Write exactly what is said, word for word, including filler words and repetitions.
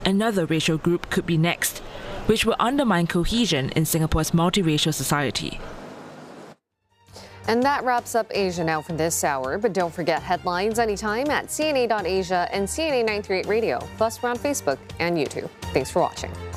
another racial group could be next, which will undermine cohesion in Singapore's multiracial society. And that wraps up Asia Now for this hour. But don't forget headlines anytime at C N A dot Asia and C N A nine thirty-eight Radio. Plus, we're on Facebook and YouTube. Thanks for watching.